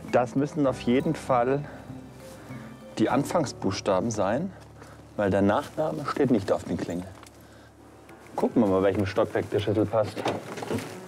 Das müssen auf jeden Fall die Anfangsbuchstaben sein, weil der Nachname steht nicht auf den Klingeln. Gucken wir mal, welchem Stockwerk der Schlüssel passt.